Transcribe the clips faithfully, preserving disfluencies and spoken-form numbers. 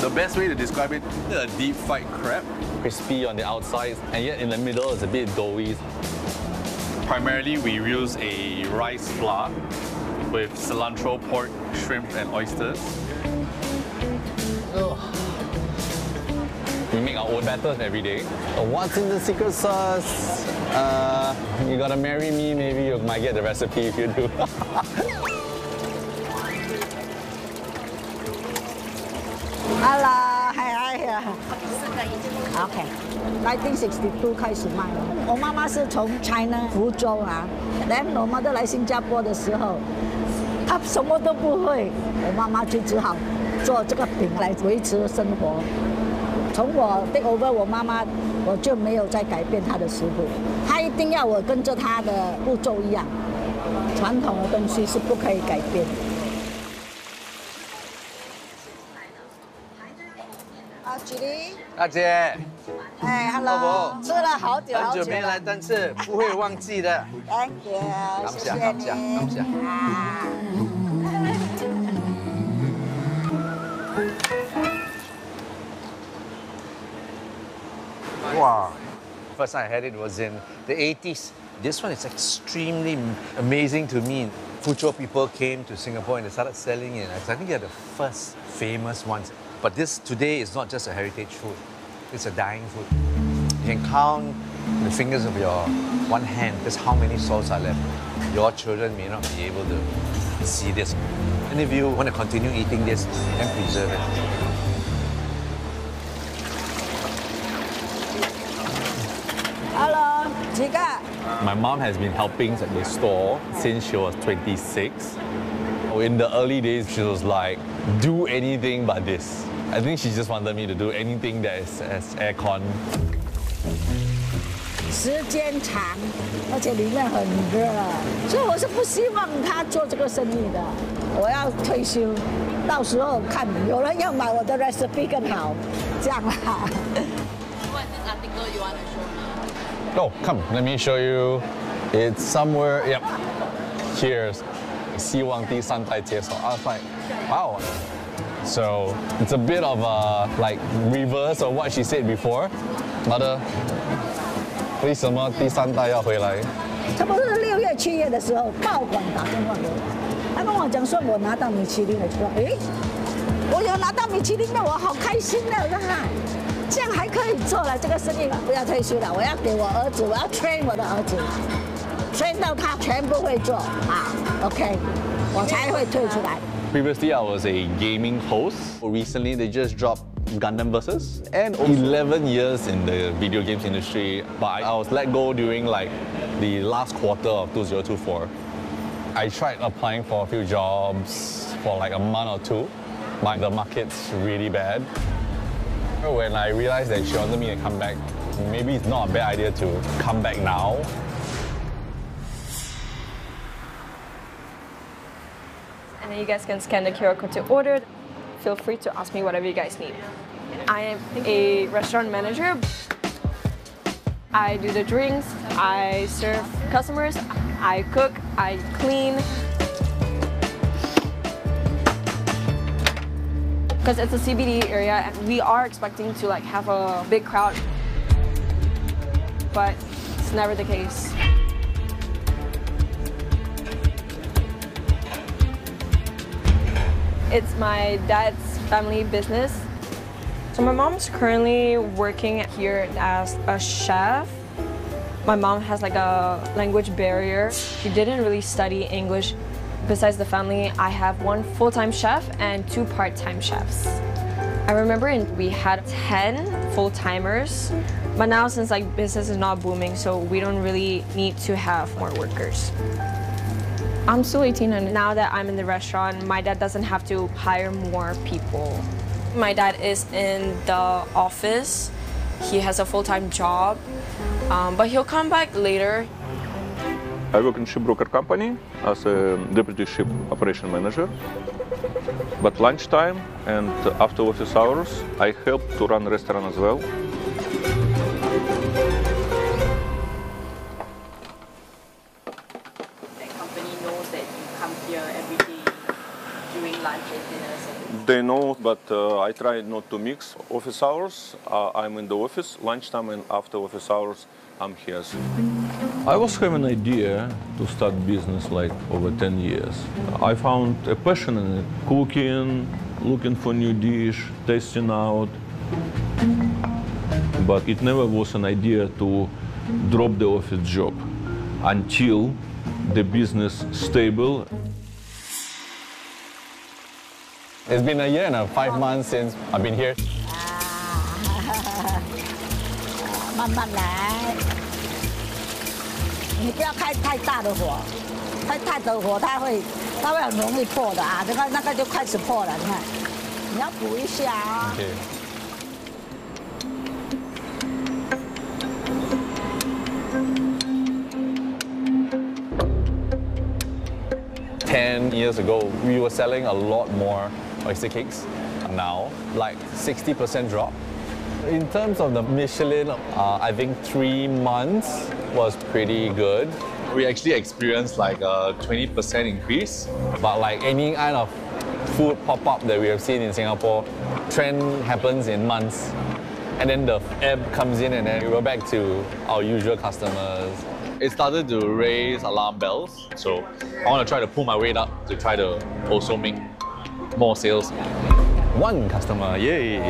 The best way to describe it, a deep fried crab. Crispy on the outside, and yet in the middle it's a bit doughy. Primarily, we use a rice flour with cilantro, pork, shrimp, and oysters. Ugh. We make our own batters every day. Uh, What's in the secret sauce? Uh, you gotta marry me, maybe you might get the recipe if you do. Hello，嗨嗨呀。OK， nineteen sixty-two 开始卖的。我妈妈是从 China 福州啊，然后我妈妈来新加坡的时候，她什么都不会，我妈妈就只好做这个饼来维持生活。从我 take over 我妈妈，我就没有再改变她的食谱，她一定要我跟着她的步骤一样，传统的东西是不可以改变。啊，举例。 大姐， 哎老 ，Hello， 婆吃了好久好久很久没来，但是不会忘记的。 Thank you， 谢谢你。 感谢，感谢。 啊 Wow. First time I had it was in the eighties. This one is extremely amazing to me. Fuzhou people came to Singapore and they started selling it. I think they're the first famous ones. But this today is not just a heritage food. It's a dying food. You can count the fingers of your one hand just how many stalls are left. Your children may not be able to see this. And if you want to continue eating this and preserve it. Hello，几个？ My mom has been helping at the store since she was twenty-six. In the early days, she was like, do anything but this. I think she just wanted me to do anything that is as aircon. 时间长，而且里面很热，所以我是不希望他做这个生意的。我要退休，到时候看有人要买我的 recipe 更好，这样啦。 What is this article you want to show me? Oh, come, let me show you. It's somewhere, yep. Here's 希望第三代接手. I was like, wow. So it's a bit of a like reverse of what she said before. Mother, 为什么第三代要回来？ 差不多是六月、七月的时候，报馆打电话给我，他跟我讲说我拿到米其林了，说诶，我有拿到米其林的，我好开心的，我说哈，这样还可以做了这个生意，不要退休了，我要给我儿子，我要 train 我的儿子 ，train 到他全部会做啊 ，OK， 我才会退出来。 Previously, I was a gaming host. Recently, they just dropped Gundam Versus. And eleven years in the video games industry, but I was let go during like the last quarter of two thousand twenty-four. I tried applying for a few jobs for like a month or two, but the market's really bad. When I realized that she wanted me to come back, maybe it's not a bad idea to come back now. And then you guys can scan the Q R code to order. Feel free to ask me whatever you guys need. I am a restaurant manager. I do the drinks, I serve customers, I cook, I clean. Because it's a C B D area and we are expecting to like have a big crowd. But it's never the case. It's my dad's family business. So my mom's currently working here as a chef. My mom has like a language barrier. She didn't really study English. Besides the family, I have one full-time chef and two part-time chefs. I remember in, we had ten full-timers, but now since like business is not booming, so we don't really need to have more workers. I'm still eighteen and now that I'm in the restaurant, my dad doesn't have to hire more people. My dad is in the office. He has a full-time job, um, but he'll come back later. I work in shipbroker company as a deputy ship operation manager. But lunchtime and after office hours, I help to run restaurant as well. That company knows that you come here every day during lunch and dinners. They know, but uh, I try not to mix office hours. Uh, I'm in the office, lunchtime and after office hours, I'm here. I was having an idea to start business like over ten years. I found a passion in it, cooking, looking for new dish, tasting out. But it never was an idea to drop the office job until the business stable. It's been a year and a five months since I've been here. 慢慢来，你不要开太大的火，开太大的火它会它会很容易破的啊。这个那个就开始破了，你看，你要补一下啊。 Okay. Ten years ago, we were selling a lot more oyster cakes. Now, like sixty percent drop. In terms of the Michelin, uh, I think three months was pretty good. We actually experienced like a twenty percent increase. But like any kind of food pop-up that we have seen in Singapore, trend happens in months. And then the ebb comes in and then we're back to our usual customers. It started to raise alarm bells. So I want to try to pull my weight up to try to also make more sales. One customer, yay!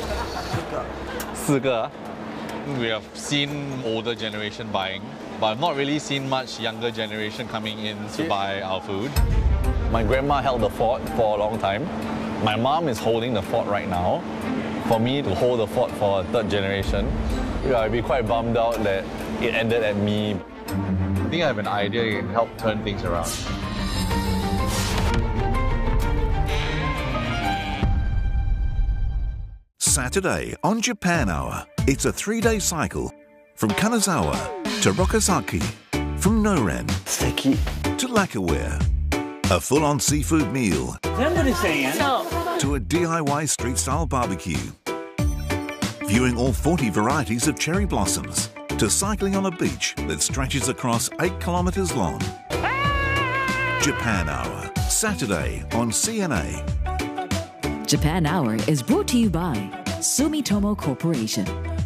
We have seen older generation buying, but I've not really seen much younger generation coming in to buy our food. My grandma held the fort for a long time. My mom is holding the fort right now. For me to hold the fort for a third generation, yeah, I'd be quite bummed out that it ended at me. I think I have an idea that can help turn things around. Saturday on Japan Hour. It's a three-day cycle from Kanazawa to Rokasaki, from Noren to Lacquerware. A full-on seafood meal to a D I Y street-style barbecue. Viewing all forty varieties of cherry blossoms to cycling on a beach that stretches across eight kilometres long. Japan Hour, Saturday on C N A. Japan Hour is brought to you by Sumitomo Corporation.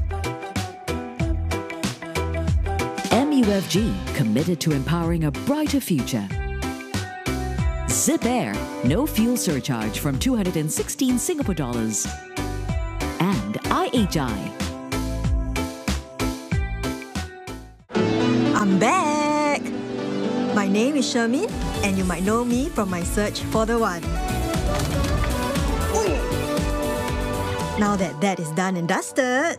M U F G, committed to empowering a brighter future. Zip Air, no fuel surcharge from two hundred sixteen Singapore dollars. And I H I. I'm back! My name is Shermin, and you might know me from my search for the one. Now that that is done and dusted,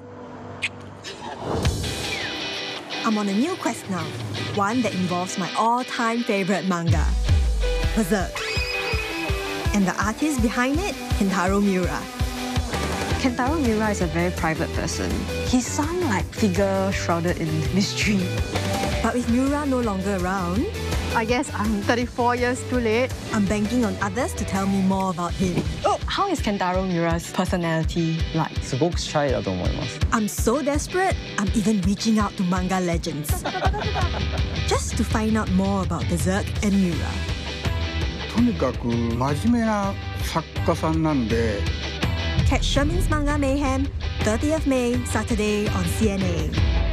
I'm on a new quest now, one that involves my all-time favorite manga, Berserk. And the artist behind it, Kentaro Miura. Kentaro Miura is a very private person. He's some like figure shrouded in mystery. But with Miura no longer around, I guess I'm thirty-four years too late. I'm banking on others to tell me more about him. Oh, how is Kentaro Miura's personality like? I'm so desperate, I'm even reaching out to manga legends. Just to find out more about Berserk and Miura. とにかく真面目な作家さんなんで。 Catch Shermin's Manga Mayhem, thirtieth of May, Saturday on C N A.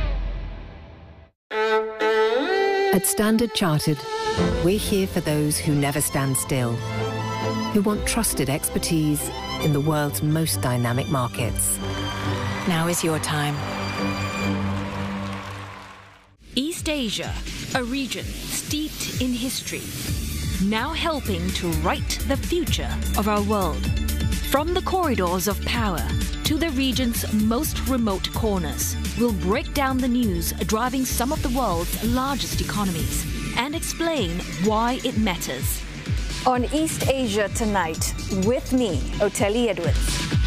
At Standard Chartered, we're here for those who never stand still, who want trusted expertise in the world's most dynamic markets. Now is your time. East Asia, a region steeped in history, now helping to write the future of our world. From the corridors of power to the region's most remote corners, we'll break down the news driving some of the world's largest economies and explain why it matters. On East Asia Tonight, with me, Oteli Edwards.